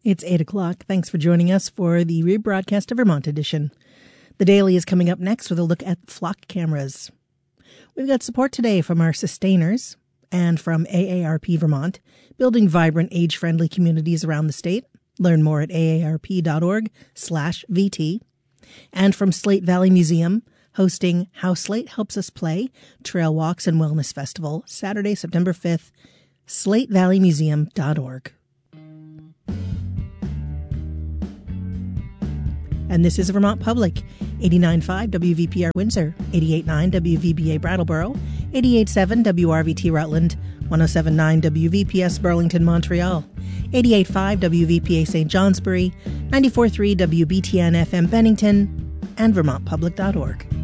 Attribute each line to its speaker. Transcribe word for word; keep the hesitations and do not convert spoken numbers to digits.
Speaker 1: It's eight o'clock. Thanks for joining us for the rebroadcast of Vermont Edition. The Daily is coming up next with a look at flock cameras. We've got support today from our sustainers and from A A R P Vermont, building vibrant, age-friendly communities around the state. Learn more at aarp.org slash VT. And from Slate Valley Museum, hosting How Slate Helps Us Play, Trail Walks and Wellness Festival, Saturday, September fifth, slate valley museum dot org. And this is Vermont Public, eighty-nine point five W V P R Windsor, eighty-eight point nine W V B A Brattleboro, eighty-eight point seven W R V T Rutland, one oh seven point nine W V P S Burlington, Montreal, eighty-eight point five W V P A Saint Johnsbury, ninety-four point three W B T N F M Bennington, and vermont public dot org.